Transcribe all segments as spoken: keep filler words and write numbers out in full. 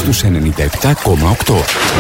στους ενενήντα επτά κόμμα οκτώ.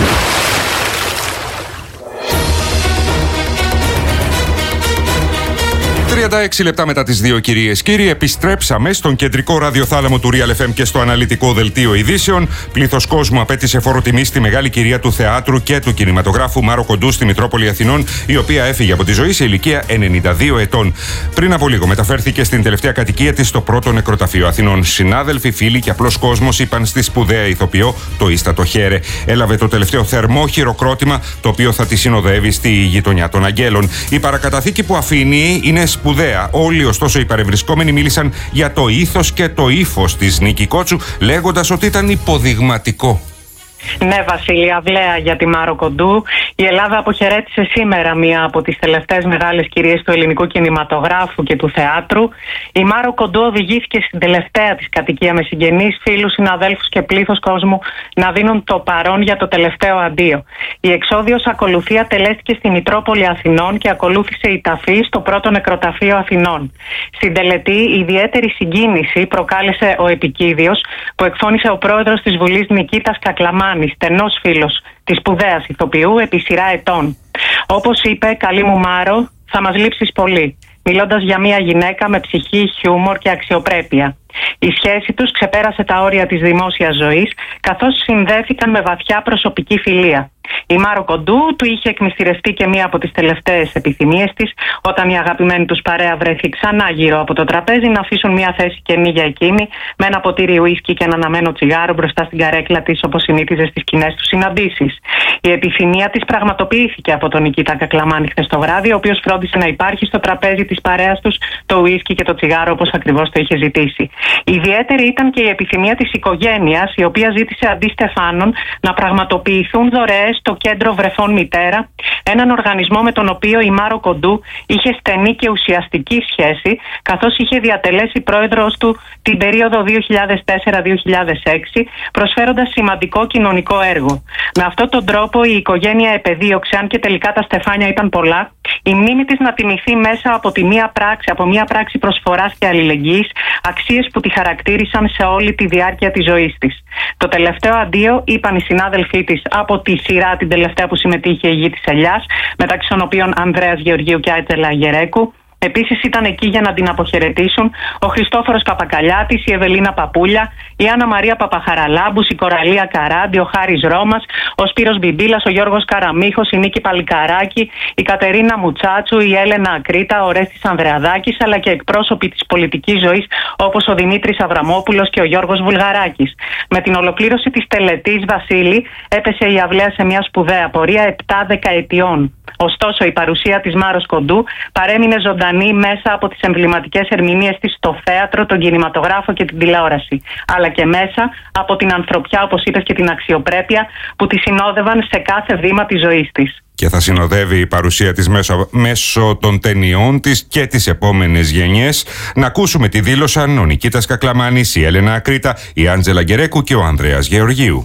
τριάντα έξι λεπτά μετά τις δύο, κυρίες κύριοι, επιστρέψαμε στον κεντρικό ραδιοθάλαμο του Real εφ εμ και στο αναλυτικό δελτίο ειδήσεων. Πλήθος κόσμου απέτησε φόρο τιμή στη μεγάλη κυρία του θεάτρου και του κινηματογράφου Μάρο Κοντού στη Μητρόπολη Αθηνών, η οποία έφυγε από τη ζωή σε ηλικία ενενήντα δύο ετών. Πριν από λίγο μεταφέρθηκε στην τελευταία κατοικία της στο πρώτο νεκροταφείο Αθηνών. Συνάδελφοι, φίλοι και απλός κόσμος είπαν στη σπουδαία ηθοποιό το ίστατο χαίρε. Έλαβε το τελευταίο θερμό χειροκρότημα, το οποίο θα τη συνοδεύει στη γειτονιά των Αγγέλων. Η παρακαταθήκη που αφήνει είναι σπουδαία. Όλοι ωστόσο οι παρευρισκόμενοι μίλησαν για το ήθος και το ύφος της Νίκη Κότσου, λέγοντας ότι ήταν υποδειγματικό. Ναι, Βασίλη, αυλαία για τη Μάρο Κοντού. Η Ελλάδα αποχαιρέτησε σήμερα μία από τις τελευταίες μεγάλες κυρίες του ελληνικού κινηματογράφου και του θεάτρου. Η Μάρο Κοντού οδηγήθηκε στην τελευταία της κατοικία με συγγενείς, φίλους, συναδέλφους και πλήθος κόσμου να δίνουν το παρόν για το τελευταίο αντίο. Η εξόδιος ακολουθία τελέστηκε στη Μητρόπολη Αθηνών και ακολούθησε η ταφή στο πρώτο νεκροταφείο Αθηνών. Στην τελετή, ιδιαίτερη συγκίνηση προκάλεσε ο επικίδιος που εκφώνησε ο πρόεδρος της Βουλής Νικήτας Κακλαμάνης, στενός φίλος της σπουδαίας ηθοποιού επί σειρά ετών. Όπως είπε, καλή μου Μάρο, θα μας λείψεις πολύ, μιλώντας για μια γυναίκα με ψυχή, χιούμορ και αξιοπρέπεια. Η σχέση τους ξεπέρασε τα όρια της δημόσιας ζωής, καθώς συνδέθηκαν με βαθιά προσωπική φιλία. Η Μάρο Κοντού του είχε εκμυστηρευτεί και μία από τις τελευταίες επιθυμίες της, όταν η αγαπημένη τους παρέα βρέθη ξανά γύρω από το τραπέζι να αφήσουν μία θέση κενή για εκείνη, με ένα ποτήρι ουίσκι και ένα αναμένο τσιγάρο μπροστά στην καρέκλα της, όπως συνήθιζε στις κοινές του συναντήσεις. Η επιθυμία της πραγματοποιήθηκε από τον Νικήτα Κακλαμάνη χθες το βράδυ, ο οποίος φρόντισε να υπάρχει στο τραπέζι της παρέας τους το ουίσκι και το τσιγάρο, όπως ακριβώς το είχε ζητήσει. Ιδιαίτερη ήταν και η επιθυμία της οικογένειας, η οποία ζήτησε αντί στεφάνων να πραγματοποιηθούν δωρεές στο Κέντρο Βρεφών Μητέρα, έναν οργανισμό με τον οποίο η Μάρο Κοντού είχε στενή και ουσιαστική σχέση, καθώς είχε διατελέσει πρόεδρος του την περίοδο δύο χιλιάδες τέσσερα με δύο χιλιάδες έξι, προσφέροντας σημαντικό κοινωνικό έργο. Με αυτόν τον τρόπο η οικογένεια επεδίωξε, αν και τελικά τα στεφάνια ήταν πολλά, η μνήμη της να τιμηθεί μέσα από, τη μία πράξη, από μία πράξη προσφοράς και αλληλεγγύης, αξίες που τη χαρακτήρισαν σε όλη τη διάρκεια της ζωής της. Το τελευταίο αντίο είπαν οι συνάδελφοί της από τη σειρά την τελευταία που συμμετείχε η Γη της Ελιάς, μεταξύ των οποίων Ανδρέας Γεωργίου και Άτζελα Γερέκου. Επίσης ήταν εκεί για να την αποχαιρετήσουν ο Χριστόφορος Παπακαλιάτης, η Ευελίνα Παπούλια, η Άννα Μαρία Παπαχαραλάμπους, η Κοραλία Καράντη, ο Χάρης Ρώμας, ο Σπύρος Μπιμπίλας, ο Γιώργος Καραμίχος, η Νίκη Παλικαράκη, η Κατερίνα Μουτσάτσου, η Έλενα Ακρίτα, ο Ρέστης Ανδρεαδάκης, αλλά και εκπρόσωποι της πολιτικής ζωής όπως ο Δημήτρης Αβραμόπουλος και ο Γιώργος Βουλγαράκης. Με την ολοκλήρωση της τελετής, Βασίλη, έπεσε η αυλαία σε μια σπουδαία πορεία επτά δεκαετιών. Ωστόσο, η παρουσία της Μάρος Κοντού παρέμεινε ζωντανή μέσα από τις εμβληματικές ερμηνείες της στο θέατρο, τον κινηματογράφο και την τηλεόραση, αλλά και μέσα από την ανθρωπιά, όπως είπες, και την αξιοπρέπεια που τη συνόδευαν σε κάθε βήμα της ζωής της. Και θα συνοδεύει η παρουσία της μέσω, μέσω των ταινιών της και τις επόμενες γενιές. Να ακούσουμε τι δήλωσαν ο Νικήτας Κακλαμάνης, η Έλενα Ακρίτα, η Άντζελα Γερέκου και ο Ανδρέας Γεωργίου.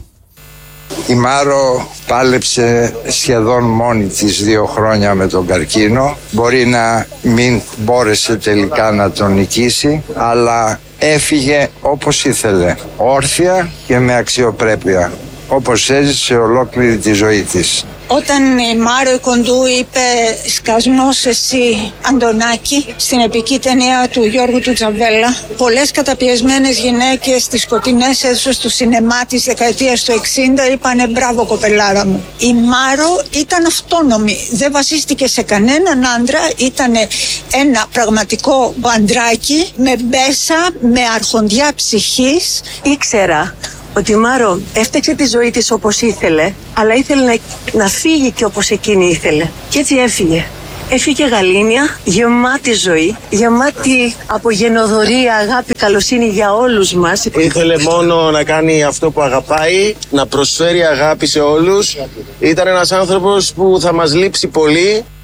Η Μάρο πάλεψε σχεδόν μόνη της δύο χρόνια με τον καρκίνο. Μπορεί να μην μπόρεσε τελικά να τον νικήσει, αλλά έφυγε όπως ήθελε, όρθια και με αξιοπρέπεια, όπως έζησε ολόκληρη τη ζωή της. Όταν η Μάρο Κοντού είπε «Σκασμός εσύ Αντωνάκη» στην επική ταινία του Γιώργου του Τζαβέλα, πολλές καταπιεσμένες γυναίκες στις σκοτεινές αίθουσες του σινεμά της δεκαετίας του εξήντα είπανε «Μπράβο κοπελάρα μου». Η Μάρο ήταν αυτόνομη, δεν βασίστηκε σε κανέναν άντρα, ήταν ένα πραγματικό μπαντράκι με μπέσα, με αρχοντιά ψυχής. Ήξερα ότι η Μάρο έφτιαξε τη ζωή της όπως ήθελε, αλλά ήθελε να, να φύγει και όπως εκείνη ήθελε. Και έτσι έφυγε. Έφυγε γαλήνια, γεμάτη ζωή, γεμάτη από γενοδορία, αγάπη, καλοσύνη για όλους μας. Ήθελε μόνο να κάνει αυτό που αγαπάει, να προσφέρει αγάπη σε όλους. Ήταν ένας άνθρωπος που θα μας λείψει πολύ.